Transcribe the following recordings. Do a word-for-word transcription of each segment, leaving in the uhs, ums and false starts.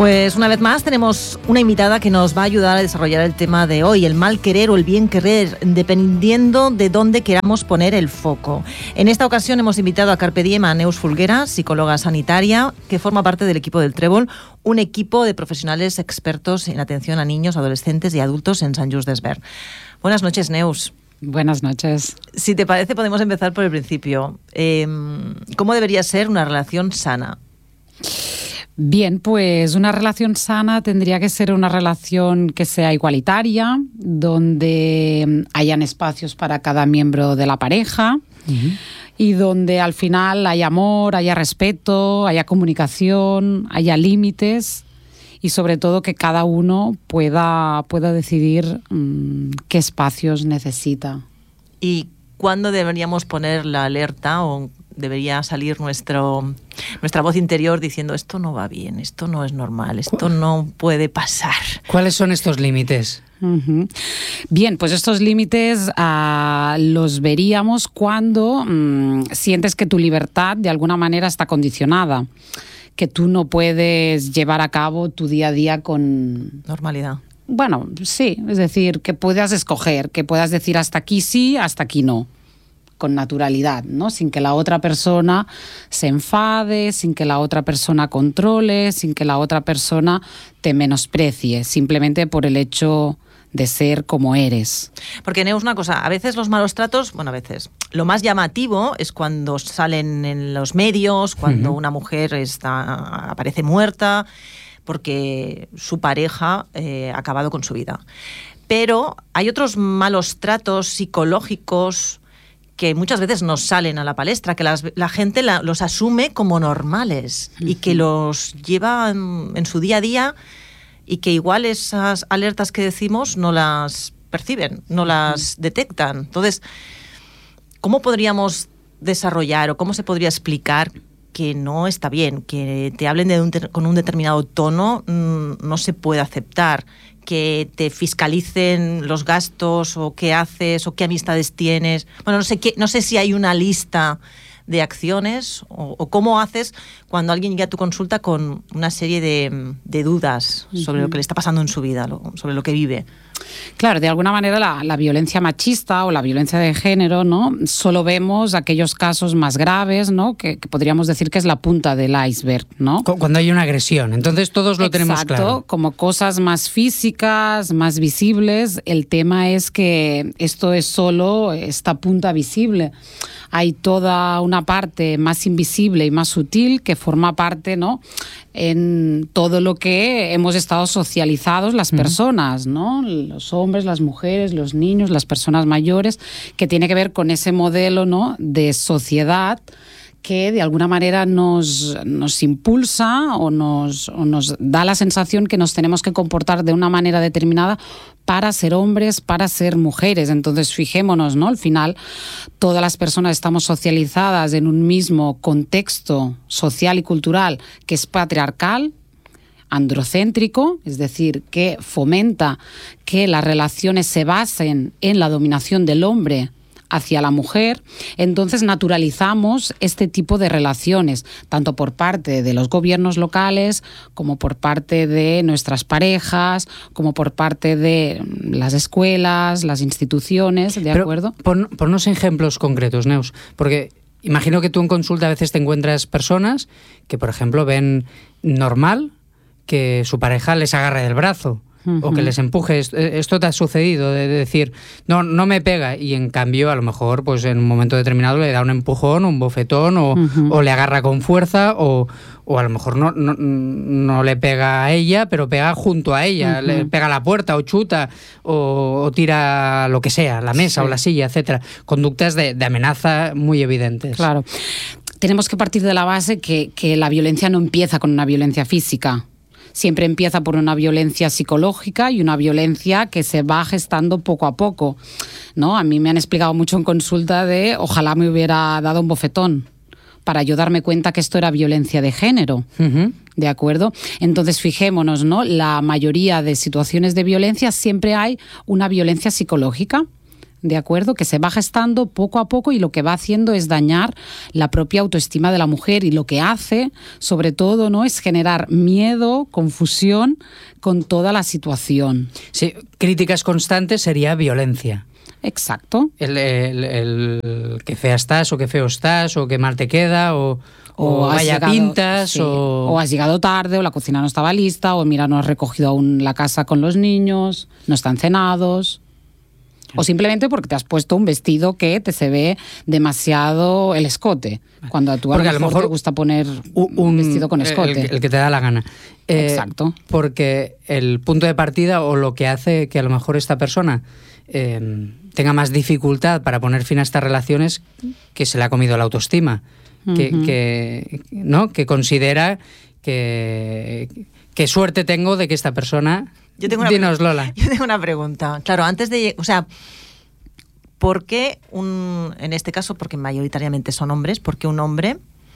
Pues una vez más tenemos una invitada que nos va a ayudar a desarrollar el tema de hoy, el mal querer o el bien querer, dependiendo de dónde queramos poner el foco. En esta ocasión hemos invitado a Carpe Diem a Neus Folguera, psicóloga sanitaria, que forma parte del equipo del Trébol, un equipo de profesionales expertos en atención a niños, adolescentes y adultos en Sant Just Desvern. Buenas noches, Neus. Buenas noches. Si te parece, podemos empezar por el principio. Eh, ¿Cómo debería ser una relación sana? Bien, pues una relación sana tendría que ser una relación que sea igualitaria, donde hayan espacios para cada miembro de la pareja uh-huh. y donde al final haya amor, haya respeto, haya comunicación, haya límites y sobre todo que cada uno pueda, pueda decidir mmm, qué espacios necesita. ¿Y cuándo deberíamos poner la alerta o debería salir nuestro, nuestra voz interior diciendo esto no va bien, esto no es normal, esto no puede pasar? ¿Cuáles son estos límites? Uh-huh. Bien, pues estos límites uh, los veríamos cuando um, sientes que tu libertad de alguna manera está condicionada, que tú no puedes llevar a cabo tu día a día con normalidad. Bueno, sí, es decir, que puedas escoger, que puedas decir hasta aquí sí, hasta aquí no, con naturalidad, ¿no? Sin que la otra persona se enfade, sin que la otra persona controle, sin que la otra persona te menosprecie, simplemente por el hecho de ser como eres. Porque, Neus, una cosa, a veces los malos tratos, bueno, a veces, lo más llamativo es cuando salen en los medios, cuando uh-huh. una mujer está, aparece muerta porque su pareja eh, ha acabado con su vida. Pero hay otros malos tratos psicológicos que muchas veces nos salen a la palestra, que las, la gente la, los asume como normales uh-huh. y que los lleva en, en su día a día y que igual esas alertas que decimos no las perciben, no las uh-huh. detectan. Entonces, ¿cómo podríamos desarrollar o cómo se podría explicar que no está bien, que te hablen de un, con un determinado tono mmm, no se puede aceptar, que te fiscalicen los gastos o qué haces o qué amistades tienes? Bueno, no sé qué, no sé si hay una lista de acciones o, o cómo haces cuando alguien llega a tu consulta con una serie de, de dudas sobre uh-huh. lo que le está pasando en su vida, lo, sobre lo que vive. Claro, de alguna manera la, la violencia machista o la violencia de género, ¿no? Solo vemos aquellos casos más graves, ¿no? Que, que podríamos decir que es la punta del iceberg, ¿no? Cuando hay una agresión, entonces todos lo Exacto, tenemos claro. Exacto, como cosas más físicas, más visibles. El tema es que esto es solo esta punta visible. Hay toda una parte más invisible y más sutil que forma parte, ¿no? En todo lo que hemos estado socializados las personas, ¿no? Los hombres, las mujeres, los niños, las personas mayores, que tiene que ver con ese modelo, ¿no? de sociedad que de alguna manera nos, nos impulsa o nos, o nos da la sensación que nos tenemos que comportar de una manera determinada para ser hombres, para ser mujeres. Entonces, fijémonos, ¿no? Al final, todas las personas estamos socializadas en un mismo contexto social y cultural que es patriarcal, androcéntrico, es decir, que fomenta que las relaciones se basen en la dominación del hombre hacia la mujer. Entonces naturalizamos este tipo de relaciones, tanto por parte de los gobiernos locales, como por parte de nuestras parejas, como por parte de las escuelas, las instituciones, ¿de Pero acuerdo? Pon, ponnos ejemplos concretos, Neus, porque imagino que tú en consulta a veces te encuentras personas que, por ejemplo, ven normal que su pareja les agarre del brazo. Uh-huh. O que les empuje. Esto te ha sucedido, de decir, no, no me pega, y en cambio a lo mejor pues en un momento determinado le da un empujón, un bofetón, o, uh-huh. o le agarra con fuerza, o, o a lo mejor no, no, no le pega a ella, pero pega junto a ella, uh-huh. le pega a la puerta, o chuta, o, o tira lo que sea, la mesa sí. o la silla, etcétera. Conductas de, de amenaza muy evidentes. Claro. Tenemos que partir de la base que, que la violencia no empieza con una violencia física. Siempre empieza por una violencia psicológica y una violencia que se va gestando poco a poco, ¿no? A mí me han explicado mucho en consulta de ojalá me hubiera dado un bofetón para yo darme cuenta que esto era violencia de género, uh-huh. ¿de acuerdo? Entonces fijémonos, ¿no? La mayoría de situaciones de violencia siempre hay una violencia psicológica. ¿de acuerdo? Que se va gestando poco a poco y lo que va haciendo es dañar la propia autoestima de la mujer, y lo que hace, sobre todo, ¿no?, es generar miedo, confusión con toda la situación. Sí, críticas constantes sería violencia. Exacto. El, el, el que fea estás, o que feo estás, o que mal te queda, o, o, o vaya llegado, pintas, sí. o... o has llegado tarde, o la cocina no estaba lista, o mira, no has recogido aún la casa con los niños, no están cenados. O simplemente porque te has puesto un vestido que te se ve demasiado el escote, cuando a tú a lo, mejor, a lo mejor te gusta poner un, un vestido con escote. El, el que te da la gana. Eh, Exacto. Porque el punto de partida, o lo que hace que a lo mejor esta persona eh, tenga más dificultad para poner fin a estas relaciones, que se le ha comido la autoestima, uh-huh. que, que, ¿no? que considera que, que suerte tengo de que esta persona... Yo tengo una Dinos, Lola. Yo tengo una pregunta. Claro, antes de... O sea, ¿por qué un... En este caso, porque mayoritariamente son hombres, ¿por qué un hombre...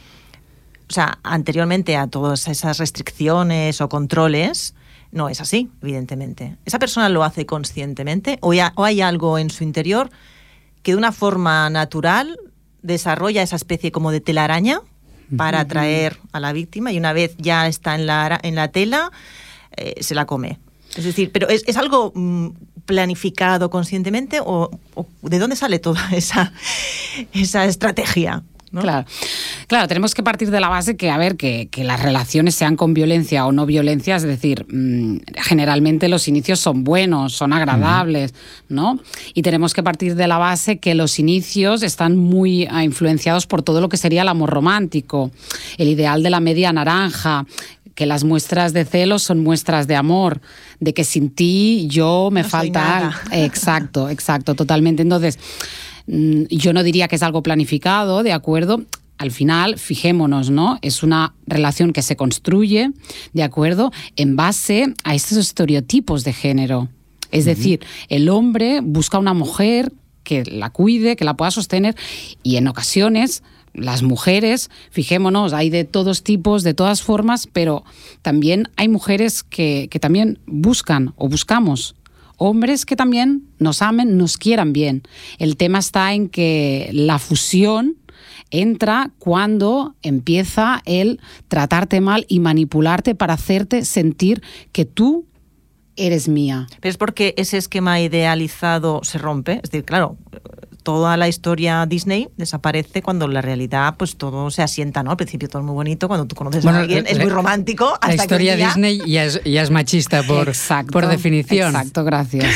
O sea, anteriormente a todas esas restricciones o controles, no es así, evidentemente. ¿Esa persona lo hace conscientemente o, ya, o hay algo en su interior que de una forma natural desarrolla esa especie como de telaraña para atraer a la víctima, y una vez ya está en la, en la tela, eh, se la come? Es decir, ¿pero es, es algo mmm, planificado conscientemente o, o de dónde sale toda esa, esa estrategia? ¿No? Claro. Claro, tenemos que partir de la base que, a ver, que, que las relaciones sean con violencia o no violencia, es decir, mmm, generalmente los inicios son buenos, son agradables, uh-huh. ¿no? Y tenemos que partir de la base que los inicios están muy uh, influenciados por todo lo que sería el amor romántico, el ideal de la media naranja, que las muestras de celos son muestras de amor, de que sin ti yo me no falta algo. Exacto, exacto, totalmente. Entonces, yo no diría que es algo planificado, ¿de acuerdo? Al final, fijémonos, ¿no? Es una relación que se construye, ¿de acuerdo?, en base a estos estereotipos de género. Es uh-huh. decir, el hombre busca una mujer que la cuide, que la pueda sostener, y en ocasiones las mujeres, fijémonos, hay de todos tipos, de todas formas, pero también hay mujeres que, que también buscan o buscamos hombres que también nos amen, nos quieran bien. El tema está en que la fusión entra cuando empieza el tratarte mal y manipularte para hacerte sentir que tú eres mía. Pero es porque ese esquema idealizado se rompe. Es decir, claro, toda la historia Disney desaparece cuando en la realidad pues todo se asienta, ¿no? Al principio todo es muy bonito, cuando tú conoces bueno, a alguien, la, es muy romántico. Hasta la historia que día... Disney ya es, ya es machista por, exacto, por definición. Exacto, gracias.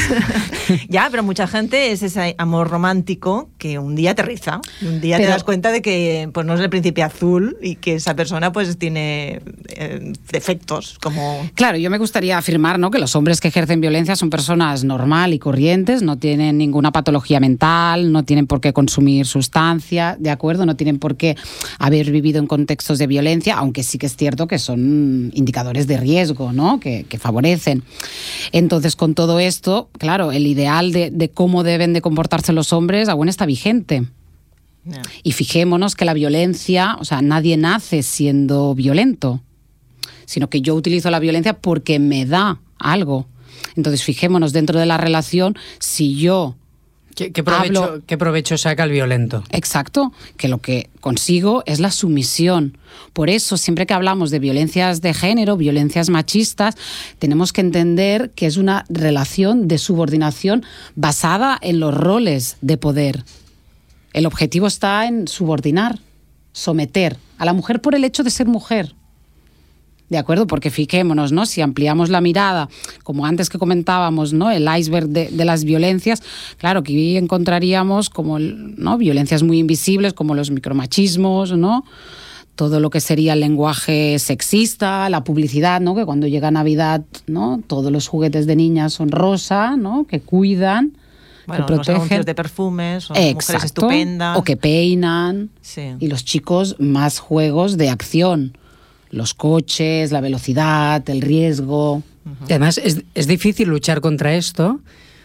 Ya, pero mucha gente es ese amor romántico que un día aterriza, y un día pero, te das cuenta de que pues no es el príncipe azul y que esa persona pues tiene eh, defectos como... Claro, yo me gustaría afirmar, ¿no?, que los hombres que ejercen violencia son personas normal y corrientes, no tienen ninguna patología mental, no tienen por qué consumir sustancia, ¿de acuerdo? No tienen por qué haber vivido en contextos de violencia, aunque sí que es cierto que son indicadores de riesgo, ¿no?, que, que favorecen. Entonces, con todo esto, claro, el ideal de, de cómo deben de comportarse los hombres aún está vigente. No. Y fijémonos que la violencia, o sea, nadie nace siendo violento, sino que yo utilizo la violencia porque me da algo. Entonces, fijémonos dentro de la relación, si yo ¿Qué, qué, provecho, hablo, ¿Qué provecho saca el violento? Exacto, que lo que consigo es la sumisión. Por eso, siempre que hablamos de violencias de género, violencias machistas, tenemos que entender que es una relación de subordinación basada en los roles de poder. El objetivo está en subordinar, someter a la mujer por el hecho de ser mujer. ¿De acuerdo? Porque fijémonos, ¿no? Si ampliamos la mirada, como antes que comentábamos, ¿no?, el iceberg de, de las violencias, claro que aquí encontraríamos como, ¿no?, violencias muy invisibles como los micromachismos, ¿no?, todo lo que sería el lenguaje sexista, la publicidad, ¿no?, que cuando llega Navidad, ¿no?, todos los juguetes de niñas son rosa, ¿no?, que cuidan, bueno, que protegen. Los anuncios de perfumes, o mujeres estupendas. O que peinan. Sí. Y los chicos más juegos de acción. Los coches, la velocidad, el riesgo. Uh-huh. Además, es, es difícil luchar contra esto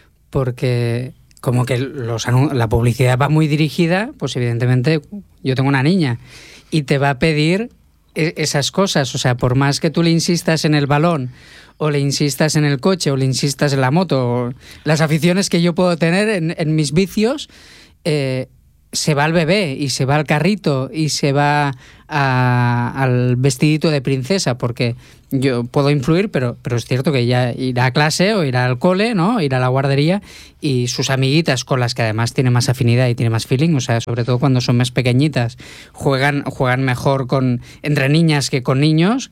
porque como que los, la publicidad va muy dirigida, pues evidentemente yo tengo una niña y te va a pedir esas cosas. O sea, por más que tú le insistas en el balón, o le insistas en el coche, o le insistas en la moto, o las aficiones que yo puedo tener en, en mis vicios, eh, se va al bebé y se va al carrito y se va a, al vestidito de princesa, porque yo puedo influir, pero, pero es cierto que ella irá a clase o irá al cole, ¿no? Irá a la guardería, y sus amiguitas, con las que además tiene más afinidad y tiene más feeling, o sea, sobre todo cuando son más pequeñitas, juegan, juegan mejor con, entre niñas que con niños,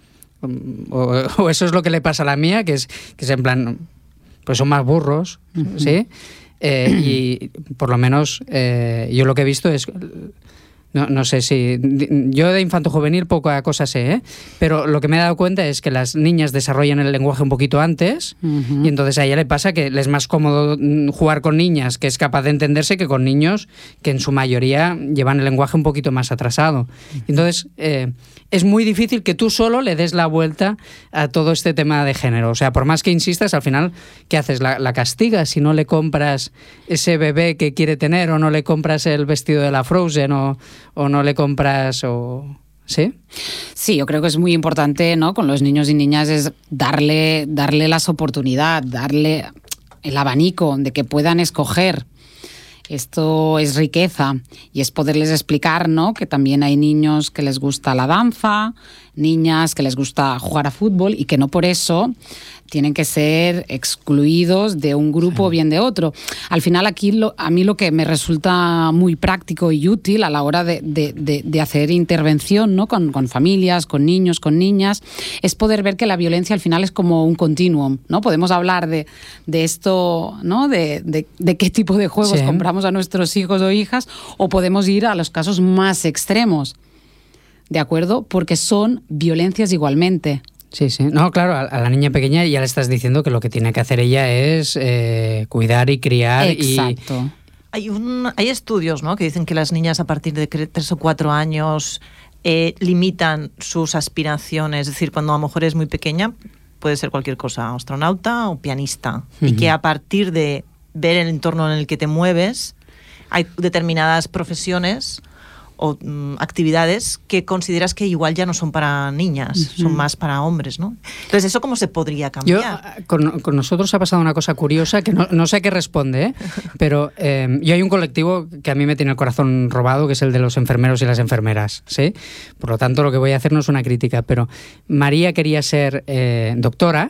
o, o eso es lo que le pasa a la mía, que es, que es en plan, pues son más burros, uh-huh. ¿sí? Eh, y por lo menos eh, yo lo que he visto es, no, no sé si, yo de infanto juvenil poca cosa sé, ¿eh? Pero lo que me he dado cuenta es que las niñas desarrollan el lenguaje un poquito antes, uh-huh. y entonces a ella le pasa que les es más cómodo jugar con niñas, que es capaz de entenderse, que con niños que en su mayoría llevan el lenguaje un poquito más atrasado. Entonces eh, es muy difícil que tú solo le des la vuelta a todo este tema de género. O sea, por más que insistas, al final, ¿qué haces? La, la castigas si no le compras ese bebé que quiere tener, o no le compras el vestido de la Frozen, o, o no le compras... o ¿sí? Sí, yo creo que es muy importante, ¿no? Con los niños y niñas es darle, darle las oportunidades, darle el abanico de que puedan escoger. Esto es riqueza, y es poderles explicar, ¿no? Que también hay niños que les gusta la danza, niñas que les gusta jugar a fútbol, y que no por eso tienen que ser excluidos de un grupo o bien de otro. Al final aquí lo, a mí lo que me resulta muy práctico y útil a la hora de, de, de, de hacer intervención, ¿no? con, con familias, con niños, con niñas, es poder ver que la violencia al final es como un continuum, ¿no? Podemos hablar de, de esto, ¿no? de, de, de qué tipo de juegos sí. compramos a nuestros hijos o hijas, o podemos ir a los casos más extremos, ¿de acuerdo? Porque son violencias igualmente. Sí, sí. No, claro, a la niña pequeña ya le estás diciendo que lo que tiene que hacer ella es eh, cuidar y criar. Exacto. Y... Hay, un, hay estudios, ¿no? que dicen que las niñas a partir de tres o cuatro años eh, limitan sus aspiraciones. Es decir, cuando a lo mejor es muy pequeña, puede ser cualquier cosa, astronauta o pianista. Uh-huh. Y que a partir de ver el entorno en el que te mueves, hay determinadas profesiones o um, actividades que consideras que igual ya no son para niñas, uh-huh. son más para hombres, ¿no? Entonces, ¿eso cómo se podría cambiar? Yo, con, con nosotros ha pasado una cosa curiosa que no, no sé qué responde, ¿eh? Pero eh, yo hay un colectivo que a mí me tiene el corazón robado, que es el de los enfermeros y las enfermeras, ¿sí? Por lo tanto, lo que voy a hacer no es una crítica, pero María quería ser eh, doctora,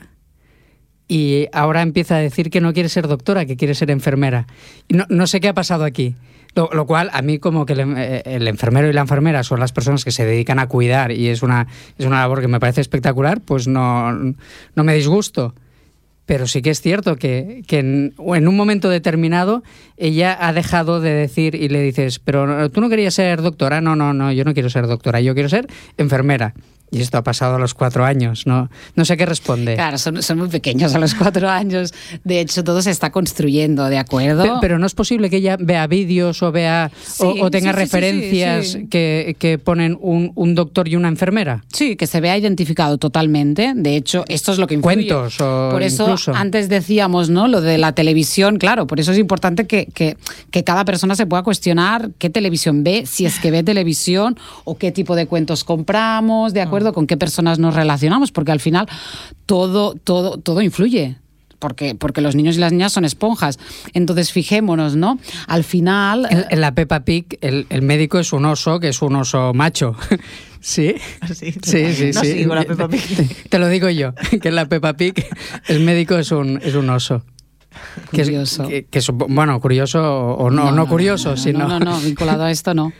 y ahora empieza a decir que no quiere ser doctora, que quiere ser enfermera. Y no, no sé qué ha pasado aquí. Lo, lo cual, a mí como que el, el enfermero y la enfermera son las personas que se dedican a cuidar, y es una, es una labor que me parece espectacular, pues no, no me disgusto. Pero sí que es cierto que, que en, en un momento determinado ella ha dejado de decir, y le dices, pero ¿tú no querías ser doctora? No, no, no, yo no quiero ser doctora, yo quiero ser enfermera. Y esto ha pasado a los cuatro años, ¿no? No sé qué responde. Claro, son, son muy pequeños a los cuatro años. De hecho, todo se está construyendo, ¿de acuerdo? Pero, pero no es posible que ella vea vídeos o vea sí, o, o tenga sí, referencias sí, sí, sí. Que, que ponen un, un doctor y una enfermera. Sí, que se vea identificado totalmente. De hecho, esto es lo que influye. Cuentos o por eso incluso. Antes decíamos, ¿no? Lo de la televisión, claro. Por eso es importante que, que, que cada persona se pueda cuestionar qué televisión ve, si es que ve televisión, o qué tipo de cuentos compramos, ¿de acuerdo? Con qué personas nos relacionamos, porque al final todo, todo, todo influye. Porque, porque los niños y las niñas son esponjas. Entonces, fijémonos, ¿no? Al final... En, en la Peppa Pig, el, el médico es un oso, que es un oso macho. ¿Sí? Sí, sí, sí. No sí. sigo la Peppa Pig. Te, te lo digo yo, que en la Peppa Pig el médico es un, es un oso. Curioso. Que, que, que, bueno, curioso o no, no, no, no curioso, no, no, sino... No, no, no, vinculado a esto no.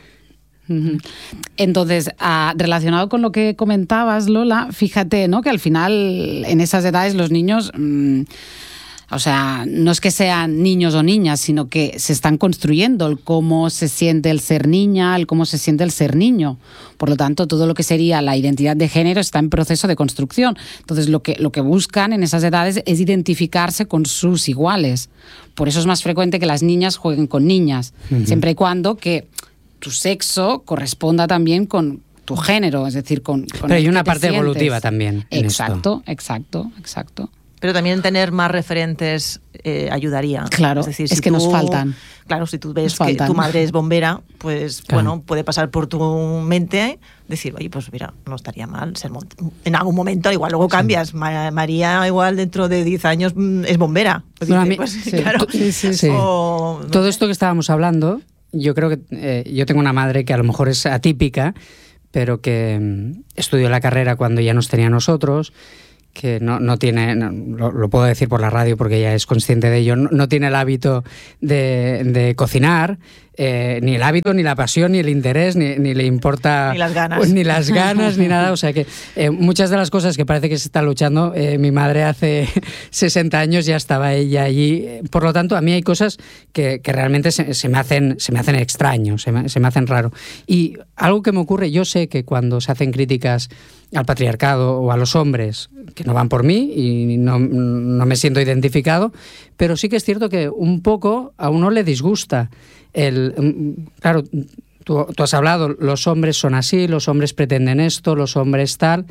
Entonces, uh, relacionado con lo que comentabas, Lola, fíjate, ¿no? Que al final, en esas edades, los niños, mmm, o sea, no es que sean niños o niñas, sino que se están construyendo el cómo se siente el ser niña, el cómo se siente el ser niño. Por lo tanto, todo lo que sería la identidad de género está en proceso de construcción. Entonces, lo que, lo que buscan en esas edades es identificarse con sus iguales. Por eso es más frecuente que las niñas jueguen con niñas, uh-huh. siempre y cuando que tu sexo corresponda también con tu género, es decir, con... con Pero hay una parte sientes. Evolutiva también. Exacto, exacto, exacto. Pero también tener más referentes eh, ayudaría. Claro, es, decir, si es que tú, nos faltan. Claro, si tú ves que tu madre es bombera, pues claro. bueno, puede pasar por tu mente decir, oye, pues mira, no estaría mal ser en algún momento, igual luego cambias. Sí. Ma María igual dentro de diez años es bombera. Pues bueno, dice, mí, pues, sí. Claro. Sí, sí, sí. O, no Todo sé. Esto que estábamos hablando, yo creo que eh, yo tengo una madre que a lo mejor es atípica, pero que mm, estudió la carrera cuando ya nos tenía a nosotros, que no, no tiene, no, lo, lo puedo decir por la radio porque ella es consciente de ello, no, no tiene el hábito de, de cocinar, eh, ni el hábito, ni la pasión, ni el interés, ni, ni le importa... Ni las ganas. Pues, ni las ganas, ni nada. O sea que eh, muchas de las cosas que parece que se están luchando, eh, mi madre hace sesenta años ya estaba ella allí. Por lo tanto, a mí hay cosas que, que realmente se, se, me hacen, se me hacen extraños, se me, se me hacen raro. Y algo que me ocurre, yo sé que cuando se hacen críticas al patriarcado o a los hombres, que no van por mí y no, no me siento identificado, pero sí que es cierto que un poco a uno le disgusta. El, claro, tú, tú has hablado, los hombres son así, los hombres pretenden esto, los hombres tal.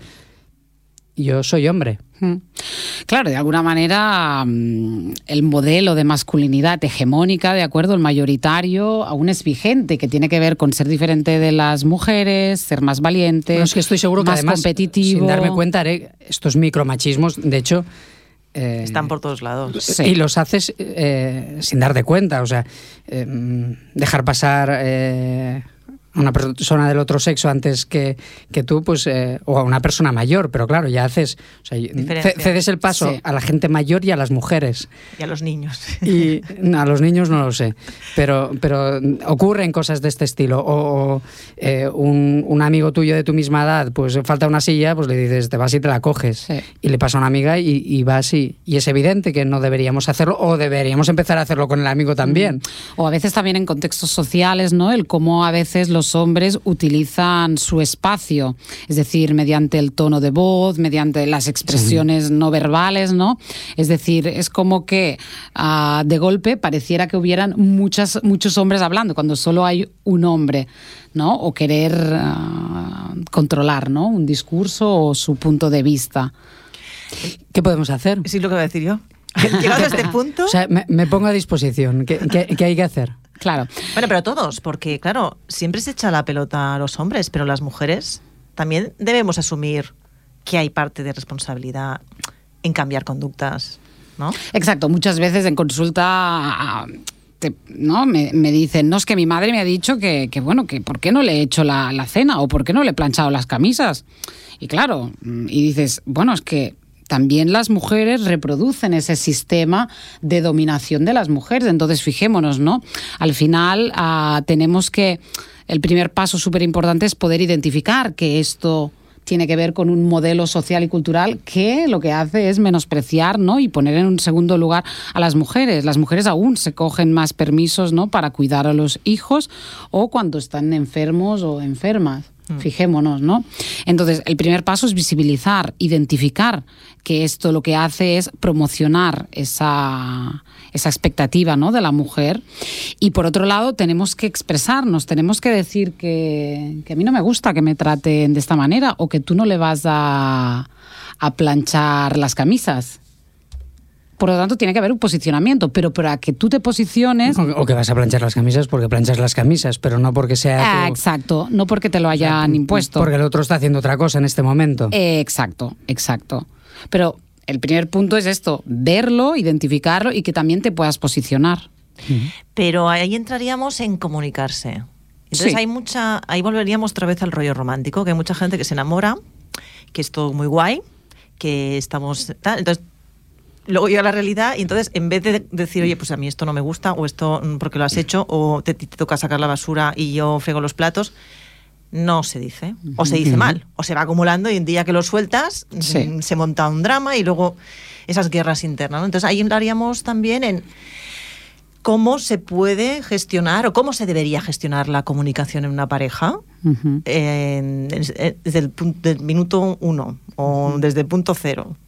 Yo soy hombre. Claro, de alguna manera el modelo de masculinidad hegemónica, de acuerdo, el mayoritario, aún es vigente, que tiene que ver con ser diferente de las mujeres, ser más valiente, bueno, es que estoy seguro que más además, competitivo. Sin darme cuenta, haré estos micromachismos, de hecho... Eh, Están por todos lados. Sí. Y los haces eh, sin darte cuenta, o sea, eh, dejar pasar... Eh, a una persona del otro sexo antes que, que tú, pues, eh, o a una persona mayor, pero claro, ya haces, o sea, cedes el paso sí. a la gente mayor y a las mujeres. Y a los niños. Y no, a los niños no lo sé, pero, pero ocurren cosas de este estilo. O, o eh, un, un amigo tuyo de tu misma edad, pues falta una silla, pues le dices, te vas y te la coges. Sí. Y le pasa a una amiga y, y vas y, y es evidente que no deberíamos hacerlo, o deberíamos empezar a hacerlo con el amigo también. Mm. O a veces también en contextos sociales, ¿no? El cómo a veces los Los hombres utilizan su espacio, es decir, mediante el tono de voz, mediante las expresiones sí. no verbales, ¿no? Es decir, es como que uh, de golpe pareciera que hubieran muchas, muchos hombres hablando, cuando solo hay un hombre, ¿no? O querer uh, controlar, ¿no? Un discurso o su punto de vista. ¿Qué podemos hacer? Sí, lo que voy a decir yo. Llegado a este punto... O sea, me, me pongo a disposición. ¿Qué, qué, qué hay que hacer? Claro. Bueno, pero todos, porque claro, siempre se echa la pelota a los hombres, pero las mujeres también debemos asumir que hay parte de responsabilidad en cambiar conductas, ¿no? Exacto, muchas veces en consulta te, ¿no? me, me dicen, no, es que mi madre me ha dicho que, que bueno, que por qué no le he hecho la, la cena o por qué no le he planchado las camisas. Y claro, y dices, bueno, es que también las mujeres reproducen ese sistema de dominación de las mujeres. Entonces, fijémonos, ¿no? Al final uh, tenemos que... El primer paso súper importante es poder identificar que esto tiene que ver con un modelo social y cultural que lo que hace es menospreciar, ¿no? Y poner en un segundo lugar a las mujeres. Las mujeres aún se cogen más permisos, ¿no? Para cuidar a los hijos o cuando están enfermos o enfermas. Fijémonos, ¿no? Entonces, el primer paso es visibilizar, identificar que esto lo que hace es promocionar esa, esa expectativa, ¿no? de la mujer. Y por otro lado, tenemos que expresarnos, tenemos que decir que, que a mí no me gusta que me traten de esta manera o que tú no le vas a, a planchar las camisas. Por lo tanto, tiene que haber un posicionamiento, pero para que tú te posiciones... O que vas a planchar las camisas porque planchas las camisas, pero no porque sea... Ah, tu... Exacto, no porque te lo hayan o sea, impuesto. Porque el otro está haciendo otra cosa en este momento. Eh, exacto, exacto. Pero el primer punto es esto, verlo, identificarlo y que también te puedas posicionar. Pero ahí entraríamos en comunicarse. Entonces sí. hay mucha... Ahí volveríamos otra vez al rollo romántico, que hay mucha gente que se enamora, que es todo muy guay, que estamos... Tal, entonces, luego llega la realidad y entonces en vez de decir, oye, pues a mí esto no me gusta o esto porque lo has hecho o te, te toca sacar la basura y yo frego los platos, no se dice. O se dice mal, o se va acumulando y un día que lo sueltas sí. se monta un drama y luego esas guerras internas, ¿no? Entonces ahí entraríamos también en cómo se puede gestionar o cómo se debería gestionar la comunicación en una pareja uh-huh. en, en, desde el, del minuto uno o uh-huh. desde el punto cero, ¿no?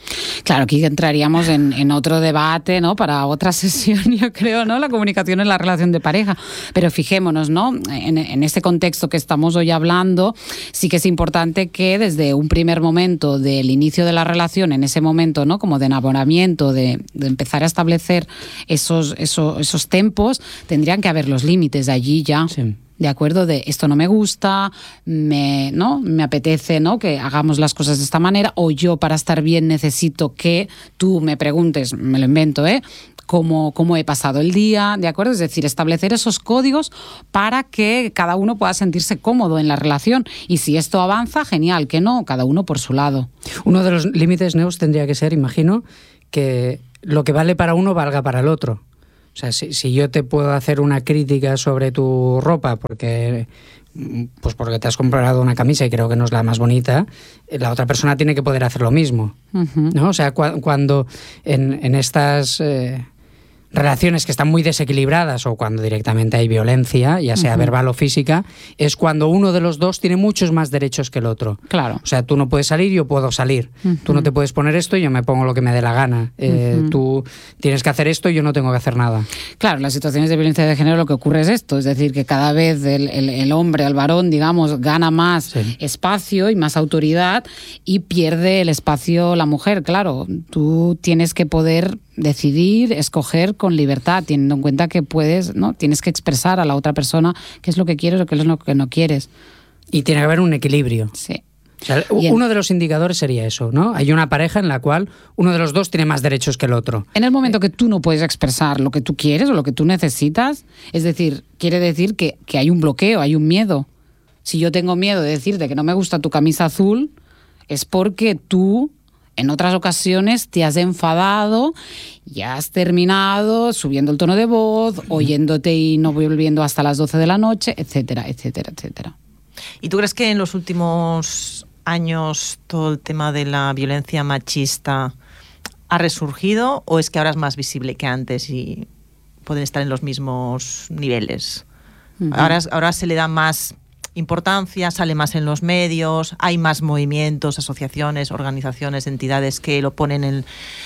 Claro, aquí entraríamos en, en otro debate, ¿no? Para otra sesión, yo creo, ¿no? La comunicación en la relación de pareja. Pero fijémonos, ¿no? En, en este contexto que estamos hoy hablando, sí que es importante que desde un primer momento del inicio de la relación, en ese momento, ¿no? Como de enamoramiento, de, de empezar a establecer esos, esos, esos tempos, tendrían que haber los límites allí ya. Sí. De acuerdo, de esto no me gusta, me, ¿no? me apetece, ¿no? que hagamos las cosas de esta manera, o yo para estar bien necesito que tú me preguntes, me lo invento, ¿eh? Cómo, cómo he pasado el día, ¿de acuerdo? Es decir, establecer esos códigos para que cada uno pueda sentirse cómodo en la relación. Y si esto avanza, genial, que no, cada uno por su lado. Uno de los límites, Neus, tendría que ser, imagino, que lo que vale para uno valga para el otro. O sea, si, si yo te puedo hacer una crítica sobre tu ropa porque, pues porque te has comprado una camisa y creo que no es la más bonita, la otra persona tiene que poder hacer lo mismo, uh-huh. ¿no? O sea, cu- cuando en, en estas eh, relaciones que están muy desequilibradas o cuando directamente hay violencia, ya sea uh-huh. verbal o física, es cuando uno de los dos tiene muchos más derechos que el otro. Claro. O sea, tú no puedes salir, yo puedo salir. Uh-huh. Tú no te puedes poner esto y yo me pongo lo que me dé la gana. Eh, uh-huh. Tú tienes que hacer esto y yo no tengo que hacer nada. Claro, en las situaciones de violencia de género lo que ocurre es esto, es decir, que cada vez el, el, el hombre, el varón, digamos, gana más sí. espacio y más autoridad y pierde el espacio la mujer. Claro, tú tienes que poder decidir, escoger con libertad, teniendo en cuenta que puedes, ¿no? Tienes que expresar a la otra persona qué es lo que quieres o qué es lo que no quieres. Y tiene que haber un equilibrio. Sí. O sea, uno en... de los indicadores sería eso, ¿no? Hay una pareja en la cual uno de los dos tiene más derechos que el otro. En el momento que tú no puedes expresar lo que tú quieres o lo que tú necesitas, es decir, quiere decir que, que hay un bloqueo, hay un miedo. Si yo tengo miedo de decirte que no me gusta tu camisa azul, es porque tú en otras ocasiones te has enfadado y has terminado subiendo el tono de voz, oyéndote y no volviendo hasta las doce de la noche, etcétera, etcétera, etcétera. ¿Y tú crees que en los últimos años todo el tema de la violencia machista ha resurgido o es que ahora es más visible que antes y pueden estar en los mismos niveles? Uh-huh. Ahora, ahora se le da más importancia, sale más en los medios, hay más movimientos, asociaciones, organizaciones, entidades que lo ponen en,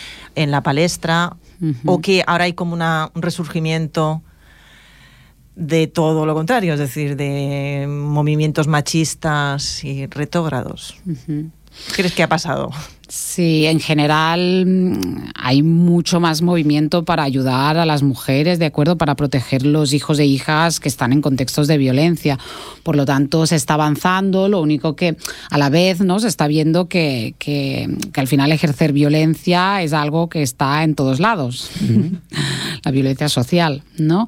en la palestra, uh-huh. o que ahora hay como una, un resurgimiento de todo lo contrario, es decir, de movimientos machistas y retrógrados. Uh-huh. ¿Qué crees que ha pasado? Sí, en general hay mucho más movimiento para ayudar a las mujeres, ¿de acuerdo? Para proteger los hijos e hijas que están en contextos de violencia. Por lo tanto, se está avanzando, lo único que a la vez, ¿no? Se está viendo que, que, que al final ejercer violencia es algo que está en todos lados. Uh-huh. La violencia social, ¿no?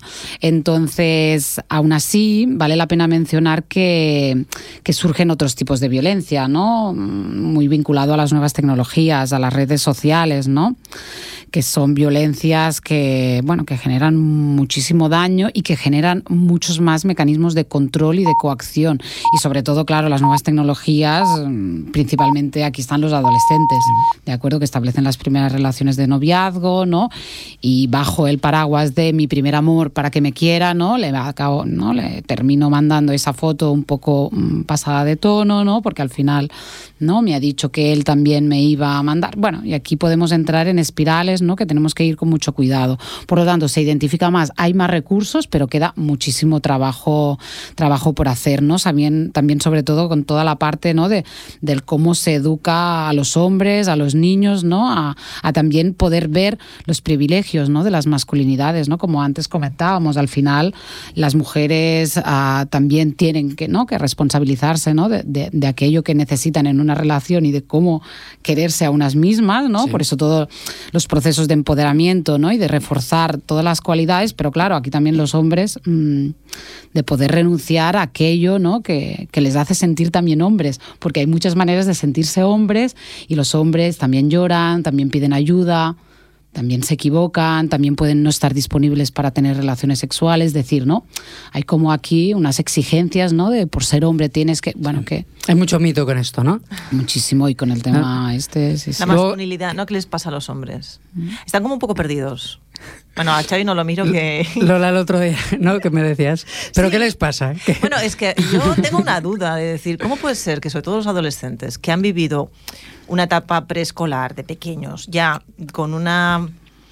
Entonces, aún así, vale la pena mencionar que, que surgen otros tipos de violencia, ¿no? Muy vinculado a las nuevas tecnologías, a las redes sociales, ¿no? Que son violencias que, bueno, que generan muchísimo daño y que generan muchos más mecanismos de control y de coacción. Y sobre todo, claro, las nuevas tecnologías, principalmente aquí están los adolescentes, ¿de acuerdo? Que establecen las primeras relaciones de noviazgo, ¿no? Y bajo el paraguas de mi primer amor para que me quiera, ¿no? Le acabo, ¿no? Le termino mandando esa foto un poco um, pasada de tono, ¿no? Porque al final, ¿no? Me ha dicho que él también me iba a mandar. Bueno, y aquí podemos entrar en espirales, ¿no? Que tenemos que ir con mucho cuidado. Por lo tanto, se identifica más, hay más recursos, pero queda muchísimo trabajo, trabajo por hacer, ¿no? También, también sobre todo con toda la parte, ¿no? de, del cómo se educa a los hombres, a los niños, ¿no? A, a también poder ver los privilegios, ¿no? De las masculinidades, ¿no? Como antes comentábamos, al final las mujeres uh, también tienen que, ¿no? que responsabilizarse, ¿no? de, de, de aquello que necesitan en una relación y de cómo quererse a unas mismas, ¿no? Sí. Por eso todos los procesos de empoderamiento, ¿no? Y de reforzar todas las cualidades, pero claro, aquí también los hombres mmm, de poder renunciar a aquello, ¿no? que, que les hace sentir también hombres, porque hay muchas maneras de sentirse hombres y los hombres también lloran, también piden ayuda, también se equivocan, también pueden no estar disponibles para tener relaciones sexuales, es decir, ¿no? Hay como aquí unas exigencias, ¿no? De por ser hombre tienes que, bueno, sí. que... Hay mucho mito con esto, ¿no? Muchísimo, y con el tema ¿Ah? este... Sí, sí. La masculinidad, ¿no? ¿Qué les pasa a los hombres? ¿Mm? Están como un poco perdidos. Bueno, a Xavi no lo miro que... Lola el otro día, ¿no? Que me decías. ¿Pero sí. qué les pasa? ¿Qué? Bueno, es que yo tengo una duda de decir, ¿cómo puede ser que sobre todo los adolescentes que han vivido una etapa preescolar de pequeños, ya con una...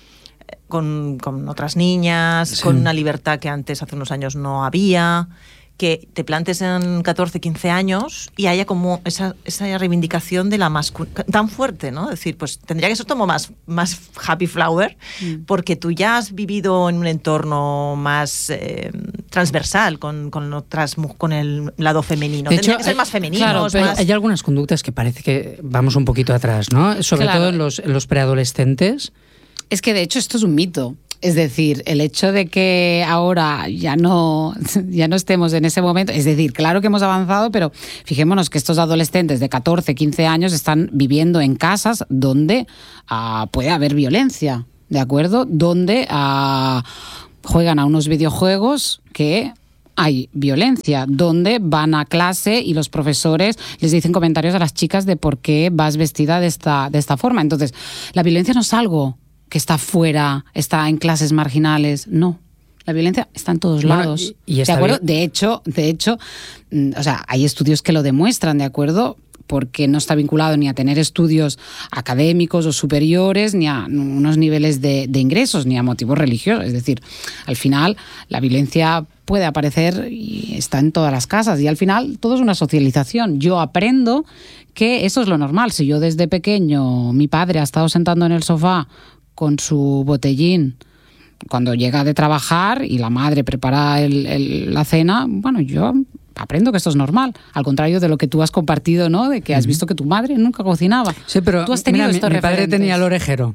Con, con otras niñas, sí. con una libertad que antes, hace unos años, no había, que te plantes en catorce, quince años y haya como esa, esa reivindicación de la masculinidad tan fuerte, ¿no? Es decir, pues tendría que ser como más, más happy flower, mm. porque tú ya has vivido en un entorno más eh, transversal, con, con, otras, con el lado femenino. De tendría hecho, que ser hay, más femenino. Claro, pero más... hay algunas conductas que parece que vamos un poquito atrás, ¿no? Sobre claro. todo en los, en los preadolescentes. Es que de hecho esto es un mito. Es decir, el hecho de que ahora ya no, ya no estemos en ese momento, es decir, claro que hemos avanzado, pero fijémonos que estos adolescentes de catorce, quince años están viviendo en casas donde uh, puede haber violencia, ¿de acuerdo? Donde uh, juegan a unos videojuegos que... hay violencia, donde van a clase y los profesores les dicen comentarios a las chicas de por qué vas vestida de esta, de esta forma. Entonces, la violencia no es algo que está fuera, está en clases marginales, no. La violencia está en todos bueno, lados. Y, y ¿De acuerdo? bien. De hecho, de hecho, o sea, hay estudios que lo demuestran, ¿de acuerdo? Porque no está vinculado ni a tener estudios académicos o superiores, ni a unos niveles de, de ingresos, ni a motivos religiosos. Es decir, al final, la violencia puede aparecer y está en todas las casas. Y al final, todo es una socialización. Yo aprendo que eso es lo normal. Si yo desde pequeño, mi padre ha estado sentando en el sofá con su botellín cuando llega de trabajar y la madre prepara el, el, la cena, bueno, yo aprendo que esto es normal, al contrario de lo que tú has compartido, ¿no? De que has visto que tu madre nunca cocinaba. Sí, pero tú has tenido mira, estos mi, mi padre referentes. tenía el orejero,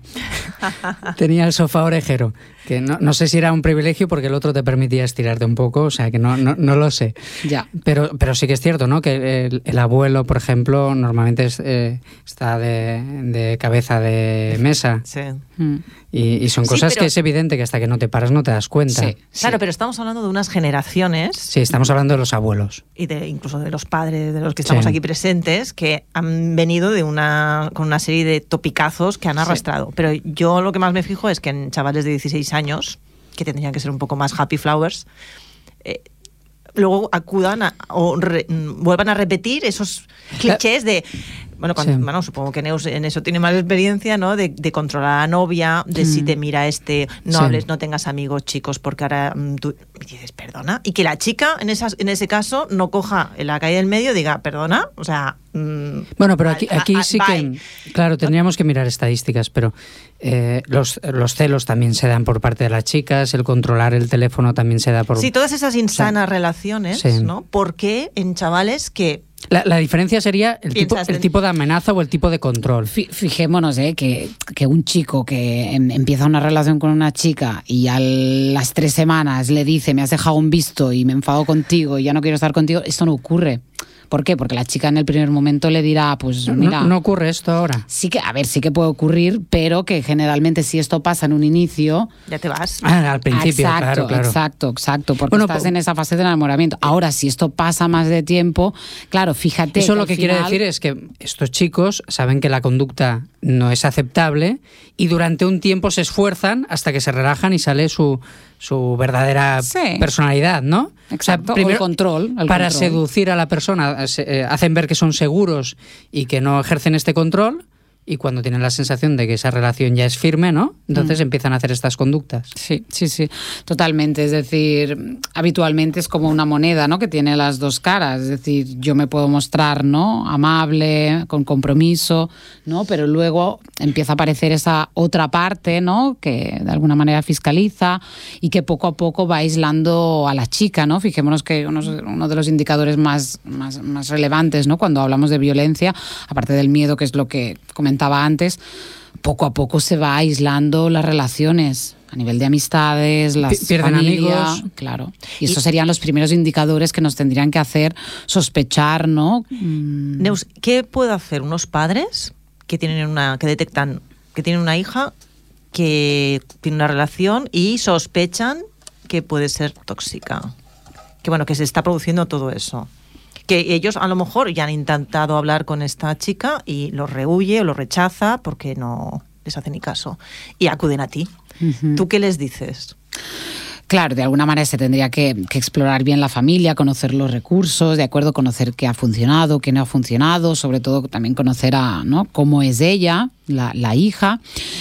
tenía el sofá orejero, que no, no sé si era un privilegio porque el otro te permitía estirarte un poco, o sea que no, no, no lo sé. Ya. Pero, pero sí que es cierto, ¿no? Que el, el abuelo, por ejemplo, normalmente es, eh, está de, de cabeza de mesa. Sí. Mm. Y, y son cosas sí, pero... que es evidente que hasta que no te paras no te das cuenta. Sí, claro, sí. pero estamos hablando de unas generaciones. Sí, estamos hablando de los abuelos. Y de incluso de los padres de los que estamos sí. aquí presentes, que han venido de una con una serie de topicazos que han arrastrado. Sí. Pero yo lo que más me fijo es que en chavales de dieciséis años, que tendrían que ser un poco más happy flowers, eh, luego acudan a, o re, vuelvan a repetir esos clichés de... Bueno, cuando, sí. bueno, supongo que Neus en eso tiene más experiencia, ¿no? De, de controlar a la novia, de mm. si te mira este, no sí. hables, no tengas amigos chicos, porque ahora mm, tú dices, perdona. Y que la chica, en, esas, en ese caso, no coja en la calle del medio y diga, perdona, o sea... Mm, bueno, pero aquí, aquí sí bye. que... Claro, tendríamos que mirar estadísticas, pero eh, los, los celos también se dan por parte de las chicas, el controlar el teléfono también se da por... Sí, todas esas insanas o sea, relaciones, sí. ¿no? ¿Por qué en chavales que... La, la diferencia sería el tipo, el tipo de amenaza o el tipo de control. Fijémonos eh, que, que un chico que em, empieza una relación con una chica y a las tres semanas le dice me has dejado un visto y me enfado contigo y ya no quiero estar contigo, esto no ocurre. ¿Por qué? Porque la chica en el primer momento le dirá, pues mira... No, no ocurre esto ahora. Sí que, a ver, sí que puede ocurrir, pero que generalmente si esto pasa en un inicio... Ya te vas. Ah, al principio, exacto, claro, claro. Exacto, exacto, porque bueno, estás po- en esa fase de enamoramiento. Ahora, si esto pasa más de tiempo, claro, fíjate... Eso que lo que final... quiere decir es que estos chicos saben que la conducta no es aceptable y durante un tiempo se esfuerzan hasta que se relajan y sale su, su verdadera sí. personalidad, ¿no? Exacto, o sea, primero, el control. El para control. seducir a la persona, se, eh, hacen ver que son seguros y que no ejercen este control, y cuando tienen la sensación de que esa relación ya es firme, ¿no? Entonces mm. empiezan a hacer estas conductas. Sí, sí, sí, totalmente. Es decir, habitualmente es como una moneda, ¿no? Que tiene las dos caras. Es decir, yo me puedo mostrar, ¿no? Amable, con compromiso, ¿no? Pero luego empieza a aparecer esa otra parte, ¿no? Que de alguna manera fiscaliza y que poco a poco va aislando a la chica, ¿no? Fijémonos que uno, uno de los indicadores más, más, más relevantes, ¿no? Cuando hablamos de violencia, aparte del miedo, que es lo que comentaba antes, poco a poco se va aislando las relaciones a nivel de amistades, las pierden familia, amigos, claro. Y esos serían los primeros indicadores que nos tendrían que hacer sospechar, ¿no? Mm. Neus, ¿qué puede hacer unos padres que tienen una, que detectan que tienen una hija que tiene una relación y sospechan que puede ser tóxica? Que bueno, que se está produciendo todo eso. Que ellos a lo mejor ya han intentado hablar con esta chica y lo rehuye o lo rechaza porque no, les hace ni caso y acuden a ti. Uh-huh. ¿Tú qué les dices? Claro, de alguna manera se tendría que, que explorar bien la familia, conocer los recursos, de acuerdo, conocer qué ha funcionado, qué no ha funcionado, sobre todo también conocer a, ¿no?, cómo es ella, la, la hija,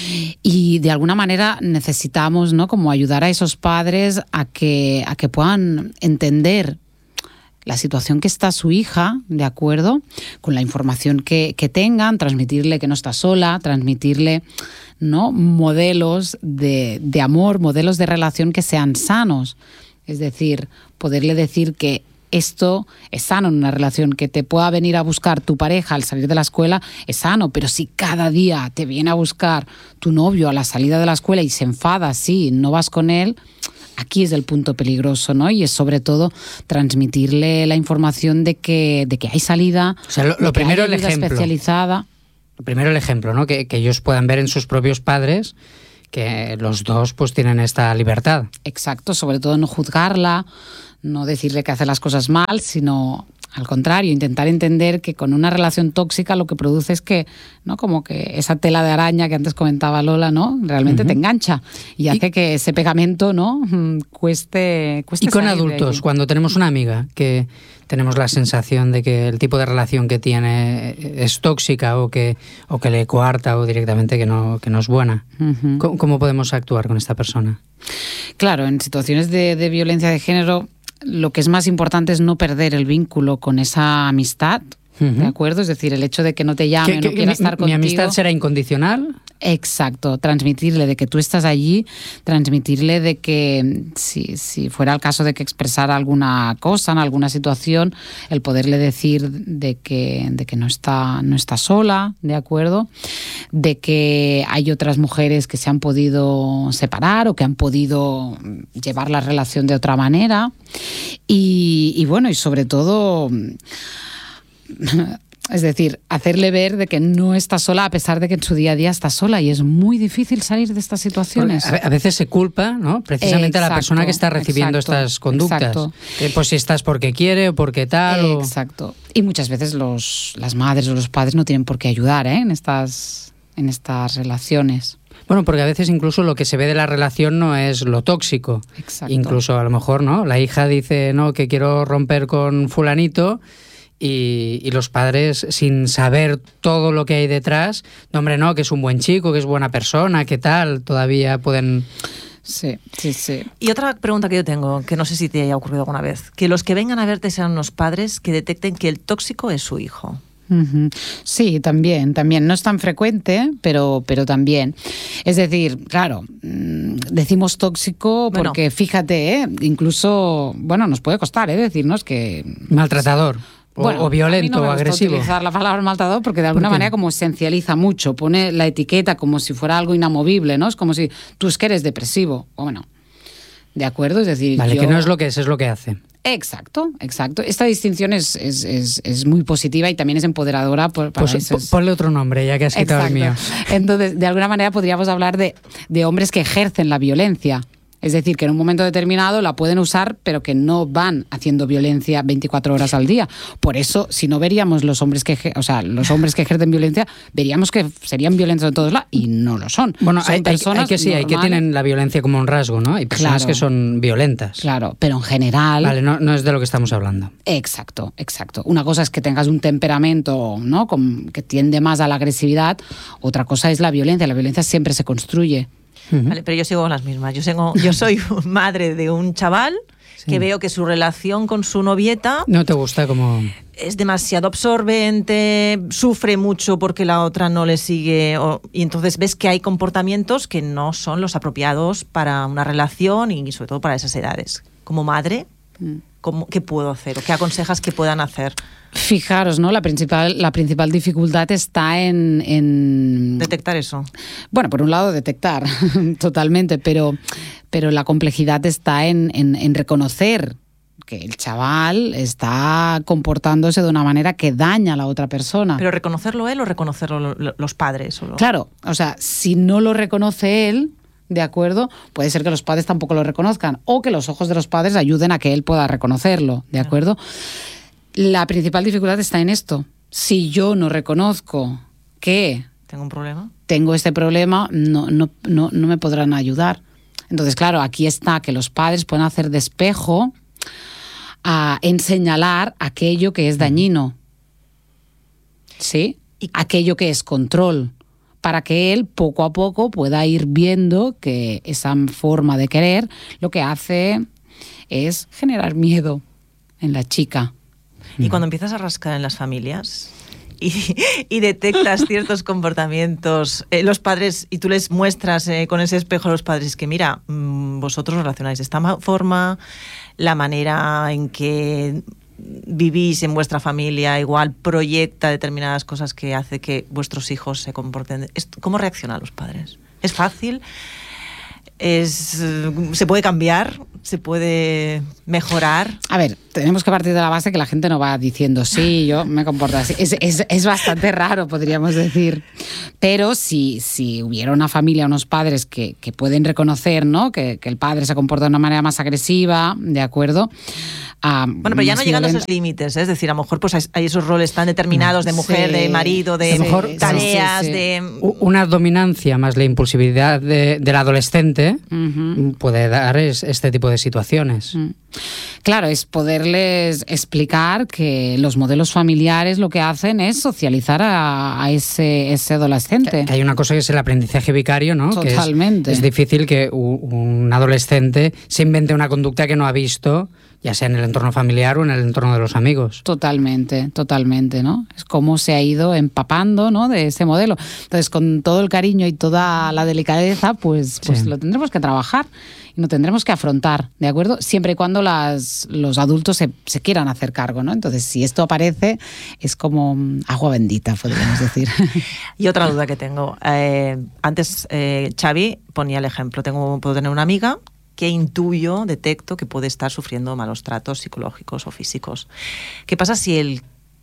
y de alguna manera necesitamos, ¿no?, como ayudar a esos padres a que, a que puedan entender la situación que está su hija, ¿de acuerdo?, con la información que, que tengan, transmitirle que no está sola, transmitirle, ¿no?, modelos de, de amor, modelos de relación que sean sanos. Es decir, poderle decir que esto es sano en una relación, que te pueda venir a buscar tu pareja al salir de la escuela es sano, pero si cada día te viene a buscar tu novio a la salida de la escuela y se enfada, sí, no vas con él, aquí es el punto peligroso, ¿no? Y es sobre todo transmitirle la información de que, de que hay salida, o sea, lo, lo de que primero hay el ayuda ejemplo. especializada. Lo primero el ejemplo, ¿no? Que, que ellos puedan ver en sus propios padres que los dos pues tienen esta libertad. Exacto, sobre todo no juzgarla, no decirle que hace las cosas mal, sino al contrario, intentar entender que con una relación tóxica lo que produce es que, ¿no?, como que esa tela de araña que antes comentaba Lola, ¿no?, realmente uh-huh. te engancha y hace y, que ese pegamento, ¿no?, cueste, cueste y con adultos, cuando tenemos una amiga que tenemos la sensación de que el tipo de relación que tiene es tóxica o que, o que le coarta o directamente que no, que no es buena, uh-huh. ¿Cómo, ¿cómo podemos actuar con esta persona? Claro, en situaciones de, de violencia de género, lo que es más importante es no perder el vínculo con esa amistad, uh-huh. ¿de acuerdo? Es decir, el hecho de que no te llame, no quiera estar contigo. ¿Mi amistad será incondicional? Exacto, transmitirle de que tú estás allí, transmitirle de que si, si fuera el caso de que expresara alguna cosa en alguna situación, el poderle decir de que, de que no está, no está sola, ¿de acuerdo? De que hay otras mujeres que se han podido separar o que han podido llevar la relación de otra manera y, y bueno, y sobre todo... Es decir, hacerle ver de que no está sola a pesar de que en su día a día está sola y es muy difícil salir de estas situaciones. A veces se culpa, ¿no?, precisamente exacto, a la persona que está recibiendo exacto, estas conductas. Eh, pues si estás porque quiere o porque tal. Exacto. O... Y muchas veces los, las madres o los padres no tienen por qué ayudar, ¿eh?, en estas, en estas relaciones. Bueno, porque a veces incluso lo que se ve de la relación no es lo tóxico. Exacto. Incluso a lo mejor, ¿no?, la hija dice, no, que quiero romper con fulanito. Y, y los padres, sin saber todo lo que hay detrás, no, hombre, no, que es un buen chico, que es buena persona, que tal, todavía pueden... Sí, sí, sí. Y otra pregunta que yo tengo, que no sé si te haya ocurrido alguna vez, que los que vengan a verte sean los padres que detecten que el tóxico es su hijo. Uh-huh. Sí, también, también. No es tan frecuente, pero, pero también. Es decir, claro, decimos tóxico porque, bueno, fíjate, ¿eh?, incluso, bueno, nos puede costar, ¿eh?, decirnos que... Maltratador. O, bueno, o violento, a mí no me o agresivo. Gusta utilizar la palabra maltratador porque de alguna manera como esencializa mucho, pone la etiqueta como si fuera algo inamovible, ¿no? Es como si tú es que eres depresivo. O bueno, ¿de acuerdo? Es decir, vale, yo... que no es lo que es, es lo que hace. Exacto, exacto. Esta distinción es, es, es, es muy positiva y también es empoderadora. Por, para pues esos... ponle otro nombre, ya que has quitado exacto. el mío. Entonces, de alguna manera podríamos hablar de, de hombres que ejercen la violencia. Es decir, que en un momento determinado la pueden usar, pero que no van haciendo violencia veinticuatro horas al día. Por eso, si no veríamos los hombres que, o sea, los hombres que ejercen violencia, veríamos que serían violentos de todos lados y no lo son. Bueno, son hay, personas hay que sí, normales. Hay que tienen la violencia como un rasgo, ¿no? Hay personas claro, que son violentas. Claro, pero en general. Vale, no, no es de lo que estamos hablando. Exacto, exacto. Una cosa es que tengas un temperamento, ¿no?, Con, que tiende más a la agresividad. Otra cosa es la violencia. La violencia siempre se construye. Uh-huh. Vale, pero yo sigo con las mismas. Yo, sigo, yo soy madre de un chaval sí. que veo que su relación con su novieta... No te gusta como... Es demasiado absorbente, sufre mucho porque la otra no le sigue... O, y entonces ves que hay comportamientos que no son los apropiados para una relación y sobre todo para esas edades. Como madre, ¿cómo, ¿qué puedo hacer? ¿O qué aconsejas que puedan hacer? Fijaros, ¿no? La principal, la principal dificultad está en, en... detectar eso. Bueno, por un lado detectar, totalmente, pero, pero la complejidad está en, en, en reconocer que el chaval está comportándose de una manera que daña a la otra persona. ¿Pero reconocerlo él o reconocerlo los padres? ¿O lo... Claro, o sea, si no lo reconoce él... ¿De acuerdo? Puede ser que los padres tampoco lo reconozcan o que los ojos de los padres ayuden a que él pueda reconocerlo, ¿de acuerdo? La principal dificultad está en esto. Si yo no reconozco que tengo un problema. Tengo este problema, no, no, no, no me podrán ayudar. Entonces, claro, aquí está que los padres pueden hacer de espejo a, en señalar aquello que es dañino. ¿Sí? Y aquello que es control, para que él poco a poco pueda ir viendo que esa forma de querer lo que hace es generar miedo en la chica. Y cuando empiezas a rascar en las familias y, y detectas ciertos comportamientos, eh, los padres, y tú les muestras eh, con ese espejo a los padres que mira, mmm, vosotros os relacionáis de esta forma, la manera en que vivís en vuestra familia igual proyecta determinadas cosas que hace que vuestros hijos se comporten. ¿Cómo reaccionan los padres? ¿Es fácil? Es, ¿se puede cambiar? ¿Se puede mejorar? A ver, tenemos que partir de la base que la gente no va diciendo sí, yo me comporto así. Es, es, es bastante raro, podríamos decir. Pero si, si hubiera una familia, unos padres que, que pueden reconocer, ¿no? que, que el padre se comporta de una manera más agresiva, ¿de acuerdo? Ah, bueno, pero ya no llegando a esos límites, ¿eh? Es decir, a lo mejor pues hay esos roles tan determinados de mujer, sí, de marido, de mejor, tareas, sí, sí, sí. de... Una dominancia más la impulsividad de, del adolescente uh-huh. puede dar es, este tipo de situaciones. Uh-huh. Claro, es poderles explicar que los modelos familiares lo que hacen es socializar a, a ese, ese adolescente. Que, que hay una cosa que es el aprendizaje vicario, ¿no? Totalmente. Que es, es difícil que un adolescente se invente una conducta que no ha visto, ya sea en el entorno familiar o en el entorno de los amigos. Totalmente, totalmente, ¿no? Es como se ha ido empapando, ¿no? De ese modelo. Entonces, con todo el cariño y toda la delicadeza, pues, pues sí. lo tendremos que trabajar y lo tendremos que afrontar, ¿de acuerdo? Siempre y cuando las, los adultos se, se quieran hacer cargo, ¿no? Entonces, si esto aparece, es como agua bendita, podríamos decir. Y otra duda que tengo. Eh, antes, eh, Xavi ponía el ejemplo. Tengo, puedo tener una amiga que intuyo, detecto que puede estar sufriendo malos tratos psicológicos o físicos. ¿Qué pasa si el,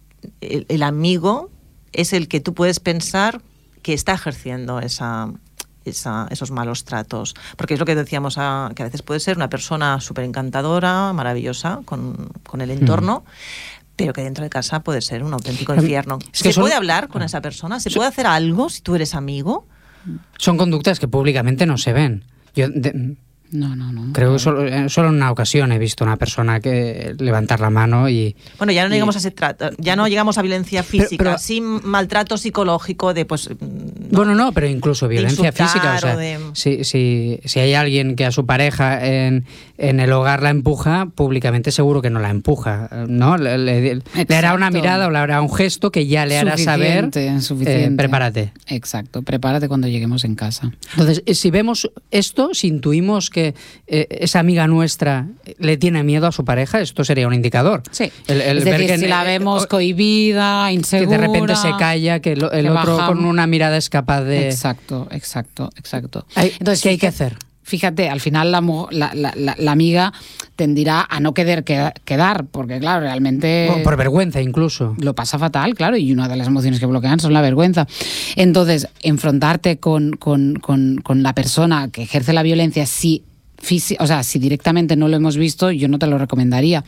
el, el amigo es el que tú puedes pensar que está ejerciendo esa, esa, esos malos tratos? Porque es lo que decíamos, a, que a veces puede ser una persona súper encantadora, maravillosa, con, con el entorno, mm. pero que dentro de casa puede ser un auténtico infierno. Es que ¿Se son... puede hablar con esa persona? ¿Se son... puede hacer algo si tú eres amigo? Son conductas que públicamente no se ven. Yo... De... No, no, no. Creo que solo, solo en una ocasión he visto a una persona que levantar la mano y... Bueno, ya no y... llegamos a ese trato, ya no llegamos a violencia física, pero, pero, sí maltrato psicológico de pues... ¿no? Bueno, no, pero incluso violencia física. O sea, o de... si, si, si hay alguien que a su pareja en, en el hogar la empuja, públicamente seguro que no la empuja, ¿no? Le, le, le hará una mirada o le hará un gesto que ya le hará saber, suficiente. Eh, prepárate. Exacto, prepárate cuando lleguemos en casa. Entonces, si vemos esto, si intuimos que que eh, esa amiga nuestra le tiene miedo a su pareja, esto sería un indicador. Sí. El, el es decir, que, si la vemos eh, cohibida, insegura... Que de repente se calla, que lo, el que otro bajamos. Con una mirada es capaz de... Exacto, exacto, exacto. Hay, Entonces, ¿qué hay que hacer? Fíjate, al final la, la, la, la, la amiga tendirá a no querer quedar, porque claro, realmente... Por, por vergüenza incluso. Lo pasa fatal, claro, y una de las emociones que bloquean son la vergüenza. Entonces, enfrentarte con, con, con, con la persona que ejerce la violencia, si, fisi- o sea, si directamente no lo hemos visto, yo no te lo recomendaría.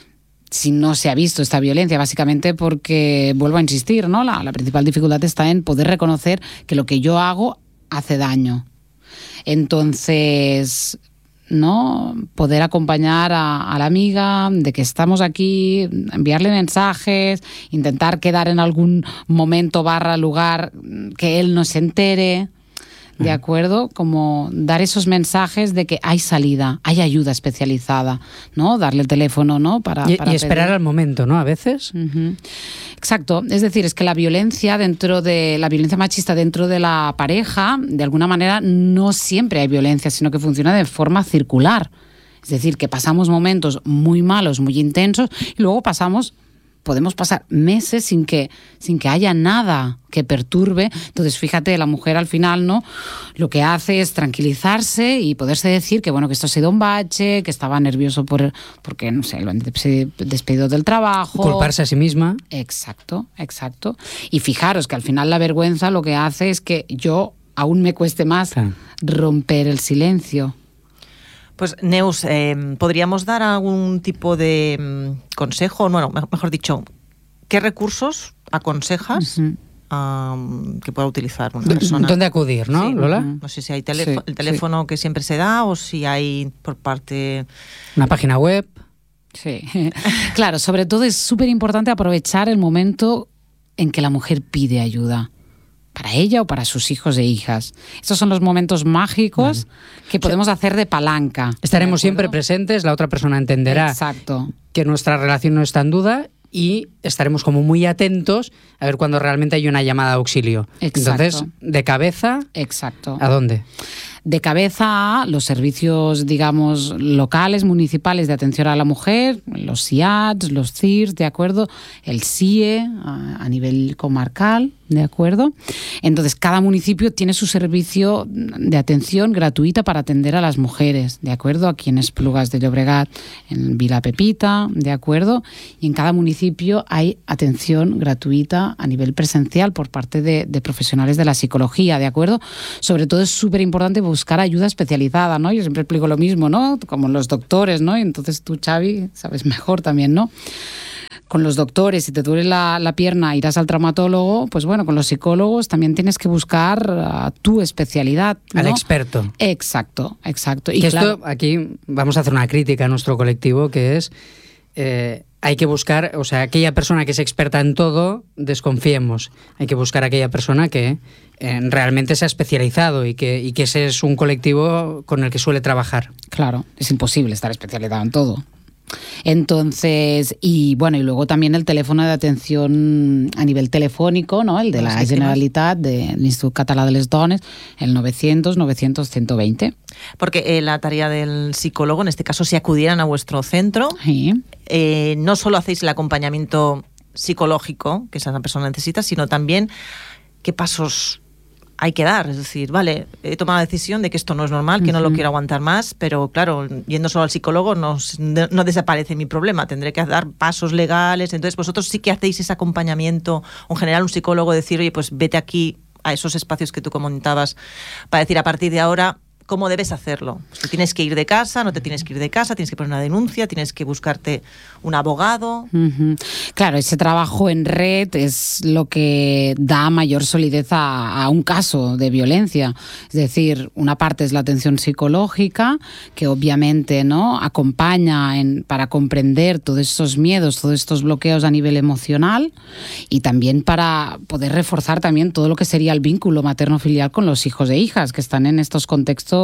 Si no se ha visto esta violencia, básicamente porque, vuelvo a insistir, ¿no? La, la principal dificultad está en poder reconocer que lo que yo hago hace daño. Entonces, ¿no? Poder acompañar a, a la amiga, de que estamos aquí, enviarle mensajes, intentar quedar en algún momento barra lugar que él no se entere, ¿de acuerdo? Como dar esos mensajes de que hay salida, hay ayuda especializada, ¿no? Darle el teléfono, ¿no? Para, y, para y esperar pedir. al momento, ¿no? A veces. Uh-huh. Exacto. Es decir, es que la violencia dentro de la violencia machista dentro de la pareja, de alguna manera, no siempre hay violencia, sino que funciona de forma circular. Es decir, que pasamos momentos muy malos, muy intensos, y luego pasamos... podemos pasar meses sin que, sin que haya nada que perturbe. Entonces, fíjate, la mujer al final, ¿no? Lo que hace es tranquilizarse y poderse decir que, bueno, que esto ha sido un bache, que estaba nervioso por, porque, no sé, lo han despedido del trabajo. Culparse a sí misma. Exacto, exacto. Y fijaros que al final la vergüenza lo que hace es que yo aún me cueste más sí. romper el silencio. Pues, Neus, eh, ¿podríamos dar algún tipo de um, consejo? Bueno, mejor dicho, ¿qué recursos aconsejas uh-huh. um, que pueda utilizar una persona. ¿Dónde acudir, no, sí, Lola? No sé si hay teléfono, Sí, el teléfono sí. que siempre se da o si hay por parte... Una página web. Sí, claro, sobre todo es súper importante aprovechar el momento en que la mujer pide ayuda, para ella o para sus hijos e hijas. Estos son los momentos mágicos vale. que podemos hacer de palanca. Estaremos siempre presentes, la otra persona entenderá Exacto. que nuestra relación no está en duda y estaremos como muy atentos a ver cuando realmente hay una llamada de auxilio. Exacto. Entonces, de cabeza, Exacto. ¿a dónde? De cabeza a los servicios, digamos, locales, municipales de atención a la mujer, los C I A D S, los C I R S, ¿de acuerdo? El S I E a, a nivel comarcal, ¿de acuerdo? Entonces, cada municipio tiene su servicio de atención gratuita para atender a las mujeres, ¿de acuerdo? Aquí en Esplugas de Llobregat, en Vila Pepita, ¿de acuerdo? Y en cada municipio hay atención gratuita a nivel presencial por parte de, de profesionales de la psicología, ¿de acuerdo? Sobre todo es súper importante buscar ayuda especializada, ¿no? Yo siempre explico lo mismo, ¿no? Como los doctores, ¿no? Y entonces tú, Xavi, sabes mejor también, ¿no? Con los doctores, si te duele la, la pierna, irás al traumatólogo, pues bueno, con los psicólogos también tienes que buscar uh, tu especialidad, ¿no? Al experto. Exacto, exacto. Y que claro, esto, aquí vamos a hacer una crítica a nuestro colectivo, que es... Eh, hay que buscar, o sea, aquella persona que es experta en todo, desconfiemos. Hay que buscar a aquella persona que eh, realmente se ha especializado y que, y que ese es un colectivo con el que suele trabajar. Claro, es imposible estar especializado en todo. Entonces, y bueno, y luego también el teléfono de atención a nivel telefónico, ¿no? El de la Generalitat, del Institut Català de les Dones, el novecientos, novecientos, ciento veinte. Porque eh, la tarea del psicólogo, en este caso, si acudieran a vuestro centro, sí. eh, no solo hacéis el acompañamiento psicológico que esa persona necesita, sino también qué pasos hay que dar. Es decir, vale, he tomado la decisión de que esto no es normal, que uh-huh. no lo quiero aguantar más, pero claro, yendo solo al psicólogo no, no desaparece mi problema, tendré que dar pasos legales. Entonces vosotros sí que hacéis ese acompañamiento, o en general un psicólogo decir, oye, pues vete aquí a esos espacios que tú comentabas para decir a partir de ahora cómo debes hacerlo. Pues te tienes que ir de casa, no te tienes que ir de casa, tienes que poner una denuncia, tienes que buscarte un abogado. Uh-huh. Claro, ese trabajo en red es lo que da mayor solidez a, a un caso de violencia. Es decir, una parte es la atención psicológica, que obviamente, ¿no?, acompaña en, para comprender todos estos miedos, todos estos bloqueos a nivel emocional, y también para poder reforzar también todo lo que sería el vínculo materno-filial con los hijos e hijas que están en estos contextos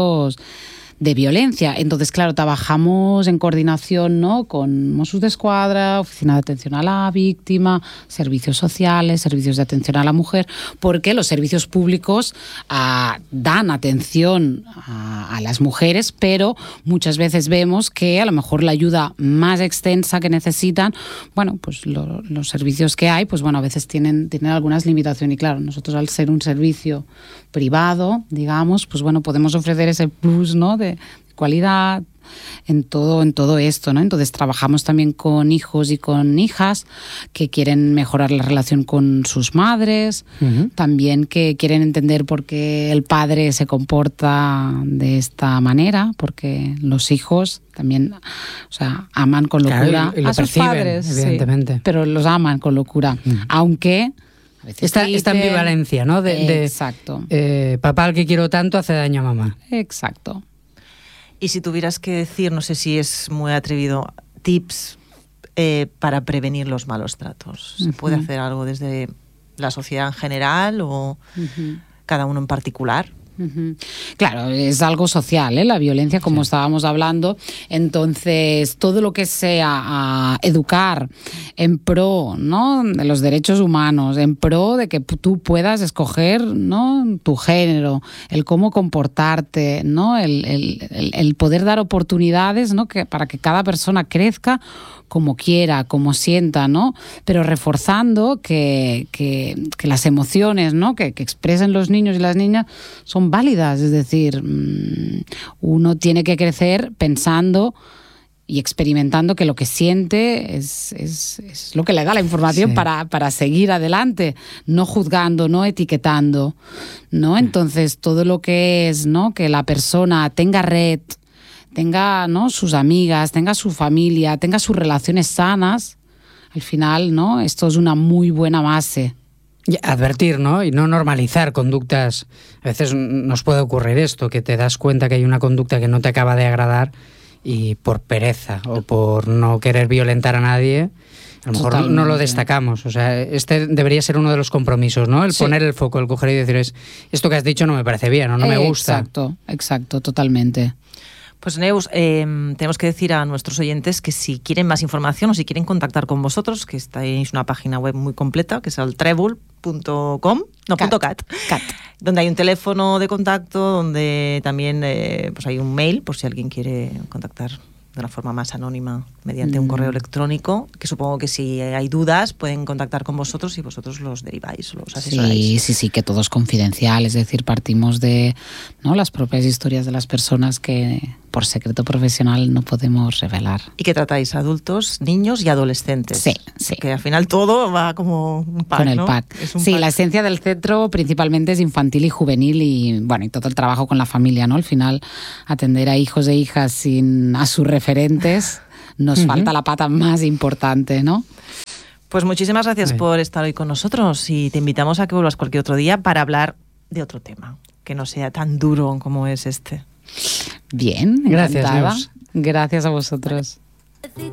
de violencia. Entonces, claro, trabajamos en coordinación, ¿no?, con Mossos d'Esquadra, Oficina de Atención a la Víctima, servicios sociales, servicios de atención a la mujer, porque los servicios públicos uh, dan atención a, a las mujeres, pero muchas veces vemos que a lo mejor la ayuda más extensa que necesitan, bueno, pues lo, los servicios que hay, pues bueno, a veces tienen, tienen algunas limitaciones. Y claro, nosotros al ser un servicio privado, digamos, pues bueno, podemos ofrecer ese plus, ¿no?, de cualidad en todo, en todo esto, ¿no? Entonces trabajamos también con hijos y con hijas que quieren mejorar la relación con sus madres, uh-huh. también que quieren entender por qué el padre se comporta de esta manera, porque los hijos también, o sea, aman con locura, claro, y, y lo a sus perciben, padres, evidentemente. Sí, pero los aman con locura, uh-huh. aunque Esta, esta ambivalencia, ¿no? De, de, Exacto. Eh, papá, al que quiero tanto, hace daño a mamá. Exacto. Y si tuvieras que decir, no sé si es muy atrevido, tips eh, para prevenir los malos tratos. ¿Se uh-huh. puede hacer algo desde la sociedad en general o uh-huh. cada uno en particular? Uh-huh. Claro, es algo social, ¿eh? La violencia, como sí. estábamos hablando. Entonces, todo lo que sea uh, educar en pro, ¿no?, de los derechos humanos, en pro de que tú puedas escoger, ¿no?, tu género, el cómo comportarte, ¿no?, el, el, el, el poder dar oportunidades, ¿no?, que, para que cada persona crezca como quiera, como sienta, ¿no? Pero reforzando que, que, que las emociones, ¿no?, que, que expresen los niños y las niñas son válidas. Es decir, uno tiene que crecer pensando y experimentando que lo que siente es, es, es lo que le da la información sí. para, para seguir adelante, no juzgando, no etiquetando, ¿no? Entonces, todo lo que es, ¿no?, que la persona tenga red, tenga, ¿no?, sus amigas, tenga su familia, tenga sus relaciones sanas, al final, ¿no?, esto es una muy buena base Y advertir, ¿no? Y no normalizar conductas. A veces nos puede ocurrir esto, que te das cuenta que hay una conducta que no te acaba de agradar y por pereza o por no querer violentar a nadie, a lo mejor Totalmente. no lo destacamos. O sea, este debería ser uno de los compromisos, ¿no? El sí. poner el foco, el coger y decir, es, esto que has dicho no me parece bien o no me gusta. Exacto, exacto, totalmente. Pues Neus, eh, tenemos que decir a nuestros oyentes que si quieren más información o si quieren contactar con vosotros, que estáis una página web muy completa, que es el trébol punto com, no, cat, punto cat, cat, donde hay un teléfono de contacto, donde también eh, pues hay un mail, por si alguien quiere contactar de una forma más anónima mediante mm. un correo electrónico, que supongo que si hay dudas pueden contactar con vosotros y vosotros los deriváis, los asesoráis. Sí, sí, sí, que todo es confidencial, es decir, partimos de, ¿no?, las propias historias de las personas que por secreto profesional no podemos revelar. Y que tratáis adultos, niños y adolescentes. Sí, sí. Que al final todo va como un pack, Con el ¿no? pack. Es un sí, pack. La esencia del centro principalmente es infantil y juvenil y, bueno, y todo el trabajo con la familia, ¿no? Al final, atender a hijos e hijas sin a sus referentes nos uh-huh. falta la pata más importante, ¿no? Pues muchísimas gracias Bien. por estar hoy con nosotros y te invitamos a que vuelvas cualquier otro día para hablar de otro tema, que no sea tan duro como es este. Bien, gracias, encantada. Neus. Gracias a vosotros.